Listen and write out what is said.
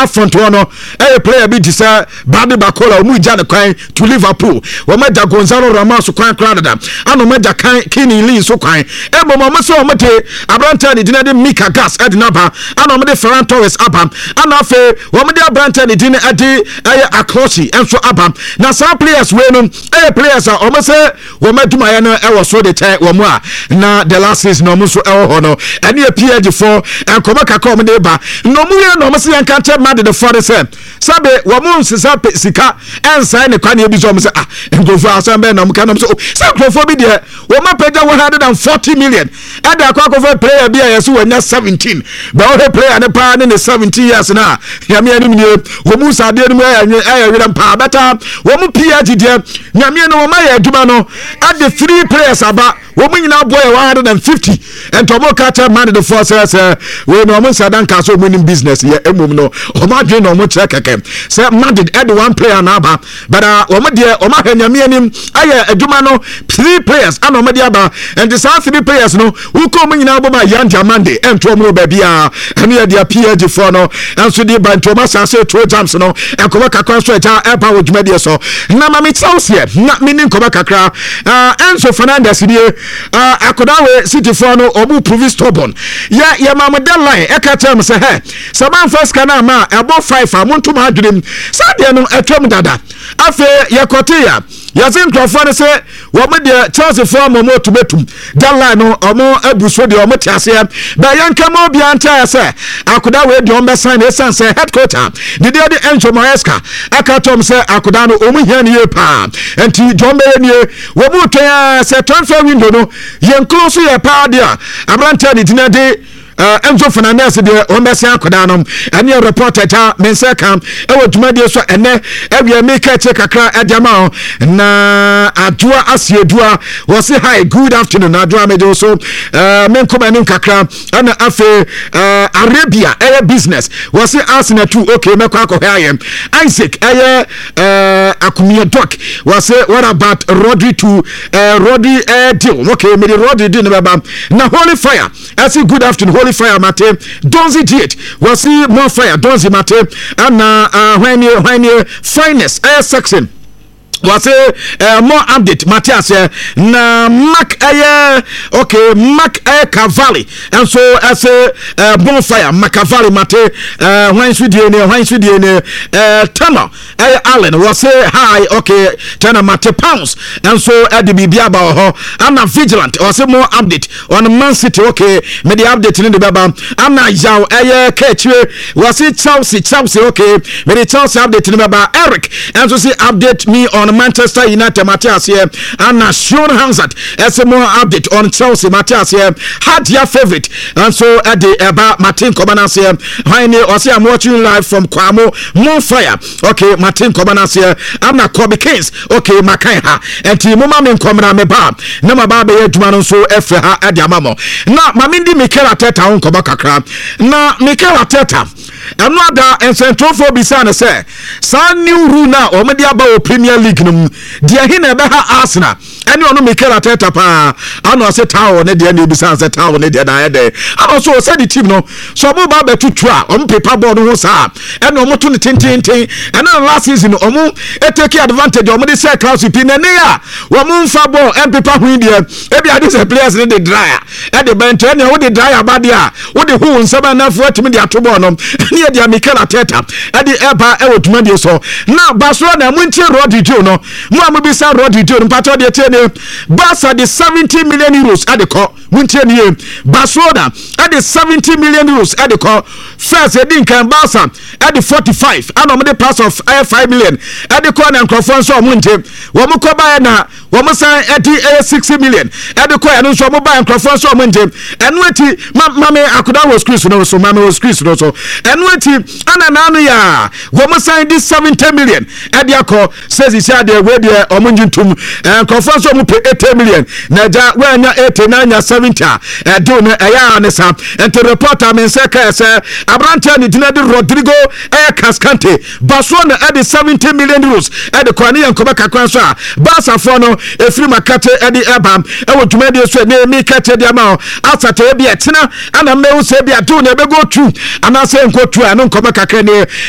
afront one player bi ti say Bradley Bakola omu gya ne kwan to Liverpool wo maja Gonzalo Ramos kwan kradada ano maja kan Kenny Lee so kwan mo so mo te abranta ne dinade Mika Gas edinaba ano mo de Ferran Torres abam ano afa wo mo de abranta ne din ade Akrosi enso abam na some players we no players are o mo say wo maduma ye no e so de tie wo mo a na the last season no mo so e ho no ene PG4 enkoma kakọ mo de ba no mu ye no mo say enka che mad the for say sabe wo mo nsisa sika ensa ne kwane bi so mo say ngofo asambe na mo ka no so say ngofo bi de wo ma pega 140 million e da akọ player bi a yeso wanya 17 ba o player ne pa ne 17 years na ya me anim ne wo mu sade ne wira pa beta wo mu PG de nyame no wo ma ya aduma no at the 3 players aba wo mu nyina boy 150 and tomo catcher man the force say we no mo sadan ka so winning business ye emum no o ma dwen no mo kire keke say Madrid add one player na aba but o mo de o ma hanyame anim aye aduma no 3 players and o mo de aba and the 3 players no who come nyina bo ma yan diamande ento mo ba bia ene ya dia PG4 no enso di ban to ma say two jams no enkoba kakra so eja e pa wo dwuma de so na ma me Chelsea na meaning koba kakra Enzo Fernandez die akodawe City for no obu prove stubborn ya mama deadline e ka tell me say hey saban first kana ma above 5 amonto ma adwem sade no atwam dada afa ya kotia yazin krofo say wo me de Chelsea for mo to betum deadline no omo abuso de omo tiase ba yanka mo bia ntia say akodawe de ombe sign e san say headquarter de Enzo Maresca aka tom say akoda no omu hia ne pa enti jombe ne wo mu twa say transfer window no yen close ye pa dia abranta de dinade Enzo Fernandez de Ombesi akoda no ene reporter ta mense kam e woduma de so ene e make check kakra ediama na adua asiedua was say hi good afternoon adua mejo so men komani kakra na afa Arabia business was say Arsenal too okay meko akohia Isaac akumia doc was say what about Rodri to Rodri deal okay me Rodri deal na Holy Fire I say good afternoon Holy Fire mate Donzi diet was see more fire Donzi mate and when you finest section was more update Matthias na Mac okay Mac Cavalli and so as a bonfire Macavalli mate when Sweden Tanner Allen was say hi okay Tanner mate pounds and so at the Bibiaba ho I'm not vigilant or say more update on Man City okay me the update in the baba I'm not Yao catch was it Chelsea okay me the Chelsea update in the baba Eric and so say update me on Manchester United Matthias here and Sean Hansard as a more update on Chelsea Matthias here had your favorite and so at the about Martin Kobanas here I'm watching live from Kwamo more fire okay Martin Kobanas here I'm not Kobe Kings okay Makaiha and Timoma men komra me ba na mababe adwuma so efe ha adiamamo na mamindi Mikel Arteta on koba kakra na Mikel Arteta another and central for bisana say san new rule now o me dia ba Premier League no dia hina be ha Arsenal any ono Mikel Arteta pa ano say town ne dia ne bisana say town ne dia na dey ano so say the team no so mo ba betutu a o paper board no sa and o mo to ne tintintin and last season o mo take advantage o mo dey say class pi ne ya wo mo mfa ball and paper hu dia e bia dis players ne dey dry e dey bench and wo dey dry ba dia wo dey hu nsaba na fo atimi dia to ball no ne dia Mikel Arteta e dey eba e wotuma dia so na Barcelona mu ntie Rodri no mu amubi sa Rodri no pato dia tie ne Barca the 70 million euros at the call mu ntie ne Barcelona at the 70 million euros at the call first edin kan Barca at the 45 and on the pass of 5 million at the call and crowdfund so mu ntie wo mu ko ba na wo mu san at the 60 million at the call and so mu ba and crowdfund so mu ntie enu eti mame akoda was Chris no so mame was Chris no so enu eti ana nanu ya wo mu san this 70 million at the call says he said the way the omunjintum and crowdfund so mu pay 80 million na ja we anya 89 nya 70 do no eya anesa and the reporter men say Abrante ni dinade Rodrigo Cascante Barcelona at the 70 million euros at the Kwani and Kobaka Kwansa Barca for no efiri makate at the Abam e wo dwumade so na mi kate dia ma asate e bia tina ana me wo se bia do na be go tu ana se nko tu ano Kobaka kane